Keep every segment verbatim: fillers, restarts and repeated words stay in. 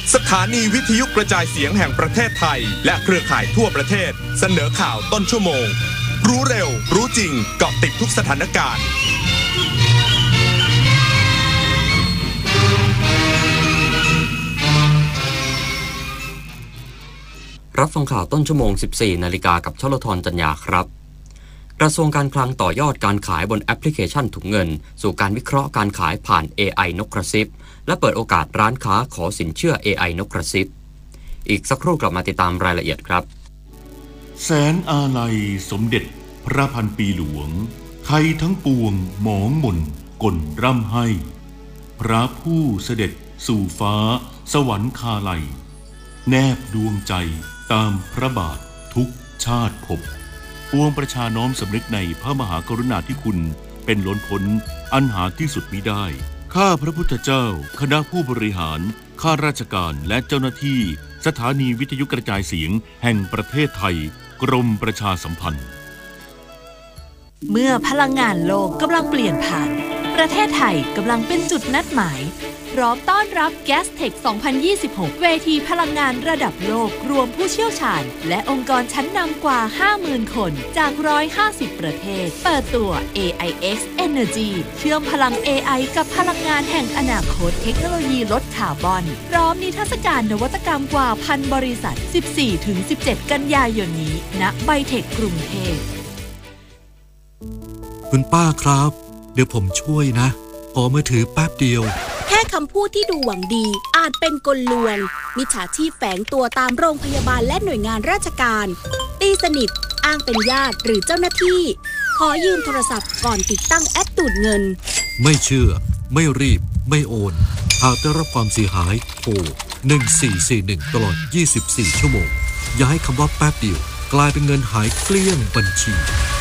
สถานีวิทยุกระจายเสียงแห่งประเทศไทยและเครือข่ายทั่วประเทศเสนอข่าวต้นชั่วโมงรู้เร็วรู้จริงเกาะติดทุกสถานการณ์รับฟังข่าวต้นชั่วโมง สิบสี่นาฬิกากับชลธรจัญญาครับกระทรวงการคลังต่อยอดการขายบนแอปพลิเคชันถุงเงินสู่การวิเคราะห์การขายผ่าน เอ ไอ นกกระซิบและเปิดโอกาสร้านค้าขอสินเชื่อ เอ ไอ นกกระซิบอีกสักครู่กลับมาติดตามรายละเอียดครับแสนอาลัยสมเด็จพระพันปีหลวงไทยทั้งปวงหมองหม่นกลร่ำให้พระผู้เสด็จสู่ฟ้าสวรรคาลัยแนบดวงใจตามพระบาททุกชาติภพปวงประชาน้อมสำนึกในพระมหากรุณาธิคุณเป็นล้นพ้นอันหาที่สุดมิได้ข้าพระพุทธเจ้าคณะผู้บริหารข้าราชการและเจ้าหน้าที่สถานีวิทยุกระจายเสียงแห่งประเทศไทยกรมประชาสัมพันธ์เมื่อพลังงานโลกกำลังเปลี่ยนผ่านประเทศไทยกำลังเป็นจุดนัดหมายพร้อมต้อนรับ Gastech สองพันยี่สิบหก เวทีพลังงานระดับโลกรวมผู้เชี่ยวชาญและองค์กรชั้นนำกว่า ห้าหมื่น คนจากหนึ่งร้อยห้าสิบประเทศเปิดตัว เอ ไอ เอ็กซ์ Energy เชื่อมพลัง เอ ไอ กับพลังงานแห่งอนาคตเทคโนโลยีลดคาร์บอนพร้อมนิทรรศการนวัตกรรมกว่าพันบริษัท สิบสี่ถึงสิบเจ็ด กันยายนนี้ณไบเทคกรุงเทพคุณป้าครับเดี๋ยวผมช่วยนะขอมือถือแป๊บเดียวแค่คำพูดที่ดูหวังดีอาจเป็นกลลวงมิจฉาชีพแฝงตัวตามโรงพยาบาลและหน่วยงานราชการตีสนิทอ้างเป็นญาติหรือเจ้าหน้าที่ขอยืมโทรศัพท์ก่อนติดตั้งแอปดูดเงินไม่เชื่อไม่รีบไม่โอนหากได้รับความเสียหายโทรหนึ่งสี่สี่หนึ่งตลอดยี่สิบสี่ชั่วโมงอย่าให้คำว่าแป๊บเดียวกลายเป็นเงินหายเกลี้ยงบัญชี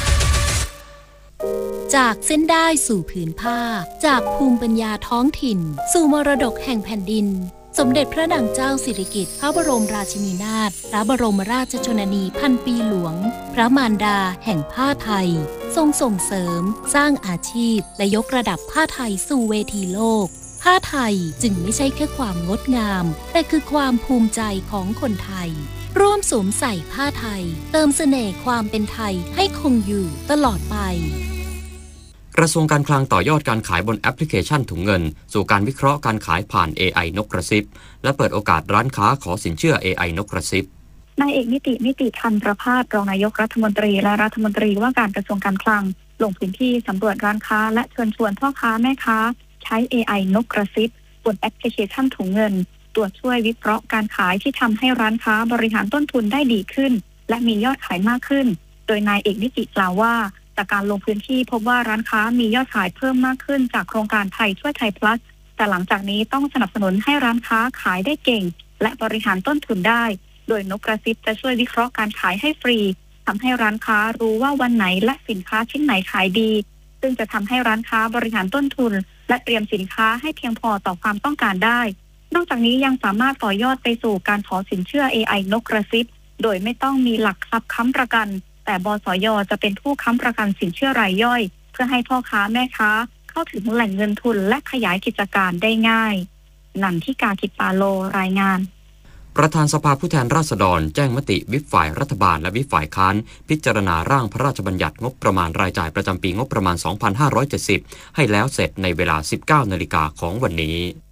จากเส้นได้สู่ผืนผ้าจากภูมิปัญญาท้องถิ่นสู่มรดกแห่งแผ่นดินสมเด็จพระนางเจ้าสิริกิติ์พระบรมราชินีนาถพระบรมราชชนนีพันปีหลวงพระมารดาแห่งผ้าไทยทรงส่งเสริมสร้างอาชีพและยกระดับผ้าไทยสู่เวทีโลกผ้าไทยจึงไม่ใช่แค่ความงดงามแต่คือความภูมิใจของคนไทยร่วมสวมใส่ผ้าไทยเติมเสน่ห์ความเป็นไทยให้คงอยู่ตลอดไปกระทรวงการคลังต่อยอดการขายบนแอปพลิเคชันถุงเงินสู่การวิเคราะห์การขายผ่าน เอ ไอ นกกระซิบและเปิดโอกาสร้านค้าขอสินเชื่อ เอ ไอ นกกระซิบนายเอกนิตินิติธันประภาสรองนายกรัฐมนตรีและรัฐมนตรีว่าการกระทรวงการคลังลงพื้นที่สำรวจร้านค้าและเชิญชวนพ่อค้าแม่ค้าใช้ เอ ไอ นกกระซิบบนแอปพลิเคชันถุงเงินตัวช่วยวิเคราะห์การขายที่ทำให้ร้านค้าบริหารต้นทุนได้ดีขึ้นและมียอดขายมากขึ้นโดยนายเอกนิติกล่าวว่าจากการลงพื้นที่พบว่าร้านค้ามียอดขายเพิ่มมากขึ้นจากโครงการไทยช่วยไทย plus แต่หลังจากนี้ต้องสนับสนุนให้ร้านค้าขายได้เก่งและบริหารต้นทุนได้โดยนกกระซิบจะช่วยวิเคราะห์การขายให้ฟรีทำให้ร้านค้ารู้ว่าวันไหนและสินค้าชิ้นไหนขายดีซึ่งจะทำให้ร้านค้าบริหารต้นทุนและเตรียมสินค้าให้เพียงพอต่อความต้องการได้นอกจากนี้ยังสามารถต่อยอดไปสู่การขอสินเชื่อ เอ ไอ นกกระซิบโดยไม่ต้องมีหลักทรัพย์ค้ำประกันแต่บสย.จะเป็นผู้ค้ำประกันสินเชื่อรายย่อยเพื่อให้พ่อค้าแม่ค้าเข้าถึงแหล่งเงินทุนและขยายกิจการได้ง่ายนันทิกา กิจปาโลรายงานประธานสภาผู้แทนราษฎรแจ้งมติวิปฝ่ายรัฐบาลและวิปฝ่ายค้านพิจารณาร่างพระราชบัญญัติงบประมาณรายจ่ายประจำปีงบประมาณ สองพันห้าร้อยเจ็ดสิบให้แล้วเสร็จในเวลา สิบเก้านาฬิกาของวันนี้